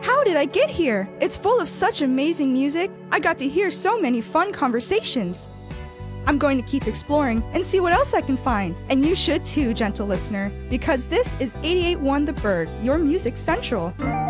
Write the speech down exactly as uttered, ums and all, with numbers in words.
How did I get here? It's full of such amazing music. I got to hear so many fun conversations. I'm going to keep exploring and see what else I can find. And you should too, gentle listener, because this is eighty-eight point one The Bird, your music central.